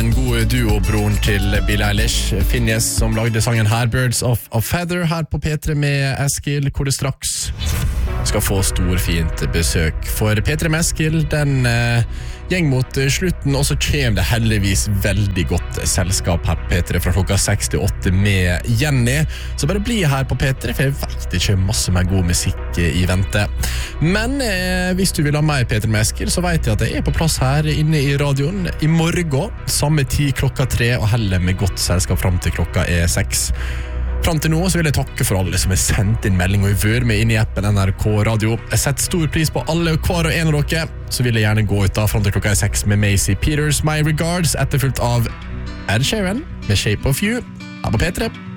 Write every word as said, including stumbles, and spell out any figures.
en god duo, broren til Billie Eilish, Finneas, som lagde sangen her, Birds of a Feather, her på P tre med Eskil, hvor det straks skal få storfint besøk. For P tre med Eskil, den eh, gjeng mot slutten, og så kommer det heldigvis veldig godt selskap her på P tre fra klokka seks til åtte med Jenny. Så bare bli her på P tre, for jeg vet ikke masse mer god musikk i vente. Men eh, hvis du vil ha meg, P tre med Eskil, så vet jeg at jeg er på plass her inne i radioen i morgen, samme tid klokka tre, og heller med godt selskap frem til klokka er seks. Frem til nå så vil jeg takke for alle som har sendt inn melding og vært med inn i appen N R K Radio. Jeg setter stor pris på alle og hver og en av dere. Så vil jeg gjerne gå ut da frem til klokka er seks med Macy Peters, My Regards, etterfulgt av Ed Sheeran med Shape of You her på P tre.